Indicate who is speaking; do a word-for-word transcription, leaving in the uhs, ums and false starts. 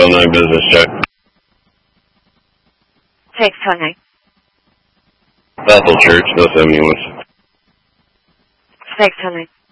Speaker 1: oh nine business check.
Speaker 2: six oh nine.
Speaker 1: Bethel Church, no seventy-one.
Speaker 2: six oh nine.